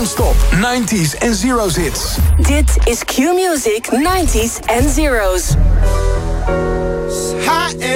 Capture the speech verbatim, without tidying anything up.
Non-stop nineties en zeros hits. Dit is Q-Music nineties en zeros. Hot